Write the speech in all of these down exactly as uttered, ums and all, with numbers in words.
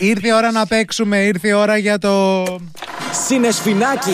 Ήρθε η ώρα να παίξουμε, ήρθε η ώρα για το... Συνεσφινάκι.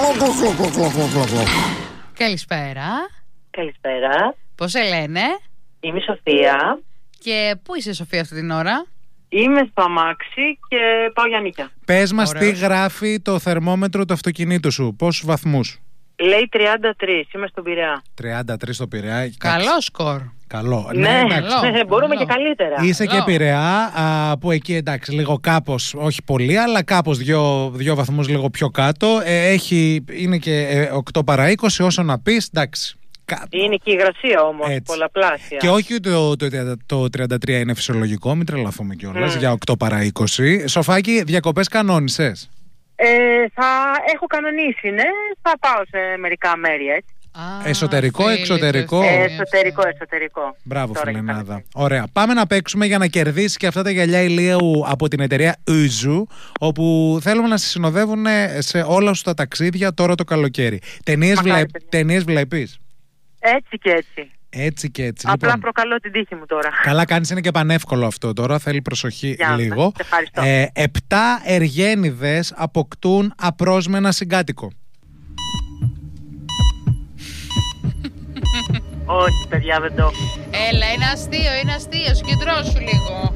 Καλησπέρα. Καλησπέρα. Πώς σε λένε? Είμαι η Σοφία. Και πού είσαι, Σοφία, αυτή την ώρα? Είμαι στο αμάξι και πάω για νίκια. Πες μας Ωραίος. τι γράφει το θερμόμετρο του αυτοκινήτου σου, πόσους βαθμούς? Λέει τριάντα τρία, είμαι στον Πειραιά. τριάντα τρία στο Πειραιά. Καλό σκορ. Καλό. Ναι, εντάξει. καλό. ναι, μπορούμε Καλό. και καλύτερα. Είσαι Καλό. και Πειραιά, α, που εκεί εντάξει λίγο κάπως, όχι πολύ, αλλά κάπως δύο, δύο βαθμούς λίγο πιο κάτω. Ε, έχει, είναι και ε, οκτώ παρά είκοσι, όσο να πεις, εντάξει. Κα- Είναι και η υγρασία όμως, Έτσι. πολλαπλάσια. Και όχι το, το, το τριάντα τρία είναι φυσιολογικό, μην τρελαθούμε κιόλας, Mm. για οκτώ παρά είκοσι. Σοφάκι, διακοπές κανόνισες? Ε, θα έχω κανονίσει, ναι. Θα πάω σε μερικά μέρη, έτσι. Α, Εσωτερικό, φίλοι, εξωτερικό? το Ε, ευθύνη, εσωτερικό, ευθύνη. εσωτερικό. Μπράβο, Τώρα φιλενάδα. κοιτάξτε. Ωραία. Πάμε να παίξουμε για να κερδίσει και αυτά τα γυαλιά ηλίου από την εταιρεία Uzu, όπου θέλουμε να σε συνοδεύουν σε όλα σου τα ταξίδια τώρα το καλοκαίρι. Ταινίες, Μακάρι, βλέ... παιδιά. Ταινίες βλέπεις? Έτσι και έτσι. Έτσι και έτσι. Απλά Λοιπόν, προκαλώ την τύχη μου τώρα. καλά κάνεις, είναι και πανεύκολο αυτό τώρα, θέλει προσοχή Γεια σας, λίγο. σε ευχαριστώ. Ε, επτά εργένιδες αποκτούν απρόσμενα συγκάτοικο. Όχι, παιδιά, δεν το έχω. Έλα, είναι αστείο, είναι αστείο. Συγκεντρώσου λίγο.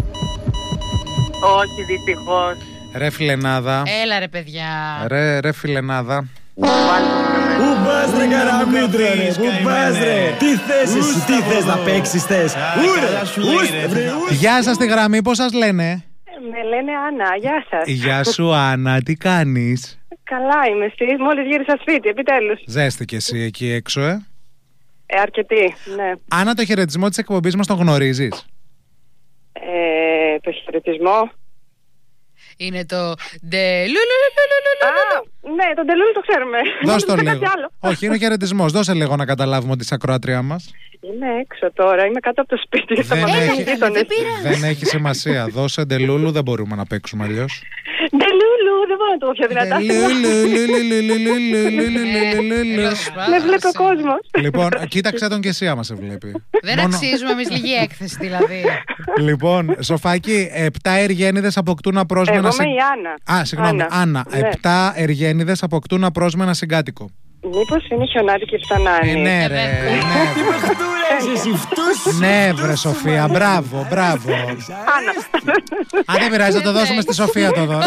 Όχι, δυστυχώς. Ρε φιλενάδα. Έλα, ρε παιδιά. Ρε, ρε φιλενάδα. Πάλι το Πού πας ρε καραμίτρο ρε, πού πας ρε. Τι θες εσύ, τι θες να παίξεις θες. Ούρε, ούστε βρε, ούστε. Γεια σας στη γραμμή, πώς σας λένε? Με λένε Άννα, γεια σας. Γεια σου Άννα, τι κάνεις? Καλά είμαι, εσείς, μόλις γύρισα σπίτι, επιτέλους. Ζέστη και εσύ εκεί έξω, ε. Ε, αρκετή, ναι. Άννα, το χαιρετισμό της εκπομπής μας τον γνωρίζεις? Ε, το χαιρετισμό. Είναι το ντελουλουλουλουλουλουλου. Α, ναι, τον τελούλη το ξέρουμε. Δώσ' το Δεν λίγο. κάτι άλλο. Όχι, είναι ο χαιρετισμός. Δώσε λίγο να καταλάβουμε ότι είσαι ακροάτρια μας. Είμαι έξω τώρα, είμαι κάτω από το σπίτι. Θα Δεν μας έχει. δουν οι γείτονες. Δεν πειράζει. Δεν έχει σημασία. Δώσε ντελούλου, δεν μπορούμε να παίξουμε αλλιώς. Τελούλου, δεν μπορώ να το πω πιο δυνατά. Με βλέπει ο κόσμος. Λοιπόν, κοίταξε τον και εσύ άμα σε βλέπει. Δεν Μόνο- αξίζουμε εμείς λίγη έκθεση, δηλαδή. Λοιπόν, Σοφάκη, επτά εργένιδες αποκτούν απρόσμενα Εγώ συ- είμαι η Άννα. Α, συγγνώμη, Άννα. Άννα. Ναι. Επτά εργένιδες αποκτούν απρόσμενα συγκάτοικο. Μήπως είναι χιονάρικη φτανάνη. Ε, ναι, ρε. δεν- ναι. Τι παιχτούλες εσύ, φτούς. Ναι, βρε Σοφία, μπράβο, μπράβο. Άννα. Αν δεν πειράζει, θα το δώσουμε στη Σοφία το δώρο.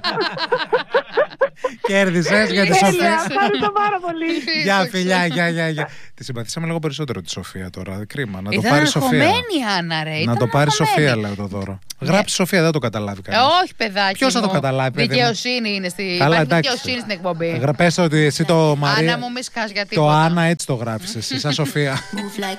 Κέρδισες για τη Τέλεια, Σοφία. ευχαριστώ πάρα πολύ. Γεια, φιλιά, γεια, γεια, γεια. Τη συμπαθήσαμε λίγο περισσότερο τη Σοφία τώρα. Κρίμα. Να το Ήταν πάρει Σοφία. αγχωμένη η Άννα, ρε. Να ήταν το πάρει αγχωμένη. Σοφία, λέω το δώρο. Γράψει Σοφία, δεν το καταλάβει Ε, κανένα. όχι, παιδάκι. Ποιος θα το μου. καταλάβει, παιδί μου? Δικαιοσύνη είναι στη. Καλά, Υπάρχει εντάξει. δικαιοσύνη στην εκπομπή. Πες ότι εσύ το Μαρία. Άννα μου, μη σκάς για Το τίποτα. Άννα έτσι το γράφει εσύ, σαν Σοφία.